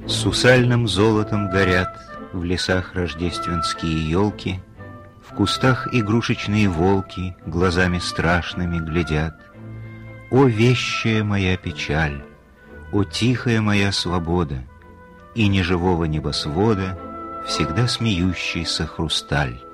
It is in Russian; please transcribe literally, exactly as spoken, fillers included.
Сусальным золотом горят в лесах рождественские елки, в кустах игрушечные волки глазами страшными глядят. О, вещая моя печаль, о, тихая моя свобода, и неживого небосвода всегда смеющийся хрусталь.